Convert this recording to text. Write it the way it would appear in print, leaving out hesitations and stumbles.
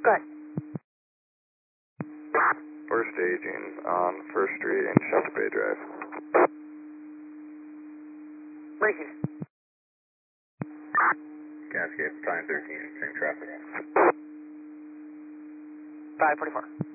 Go ahead. We're staging on 1st Street and Shelter Bay Drive. Repeat. Cascade, time 13, same traffic. 544.